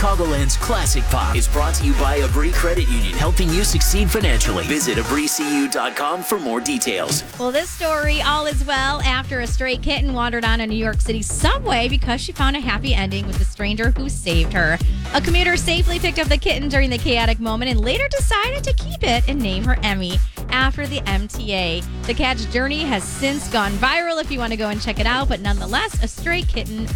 Chicagoland's classic pop is brought to you by Abri Credit Union, helping you succeed financially. Visit abricu.com for more details. Well, this story, all is well after a stray kitten wandered on a New York City subway because she found a happy ending with the stranger who saved her. A commuter safely picked up the kitten during the chaotic moment and later decided to keep it and name her Emmy after the MTA. The cat's journey has since gone viral if you want to go and check it out, but nonetheless, a stray kitten